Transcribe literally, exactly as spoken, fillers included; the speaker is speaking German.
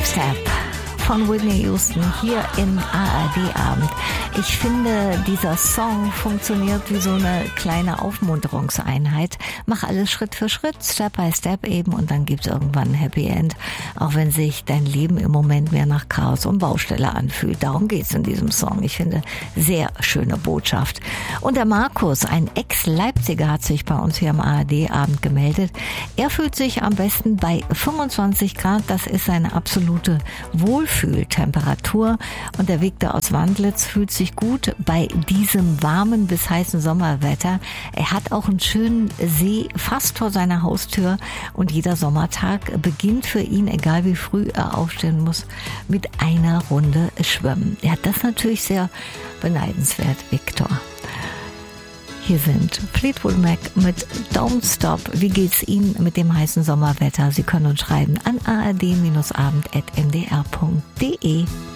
Step von Whitney Houston hier in A R D-Abend. Ich finde, dieser Song funktioniert wie so eine kleine Aufmunterungseinheit. Mach alles Schritt für Schritt, Step by Step eben, und dann gibt's irgendwann ein Happy End, auch wenn sich dein Leben im Moment mehr nach Chaos und Baustelle anfühlt. Darum geht's in diesem Song. Ich finde, sehr schöne Botschaft. Und der Markus, ein Ex-Leipziger, hat sich bei uns hier im A R D-Abend gemeldet. Er fühlt sich am besten bei fünfundzwanzig Grad. Das ist seine absolute Wohlfühltemperatur. Und der Victor aus Wandlitz fühlt sich gut bei diesem warmen bis heißen Sommerwetter. Er hat auch einen schönen See fast vor seiner Haustür und jeder Sommertag beginnt für ihn, egal wie früh er aufstehen muss, mit einer Runde Schwimmen. Ja, das ist natürlich sehr beneidenswert, Victor. Hier sind Fleetwood Mac mit Don't Stop. Wie geht's Ihnen mit dem heißen Sommerwetter? Sie können uns schreiben an a r d abend punkt m d r punkt d e.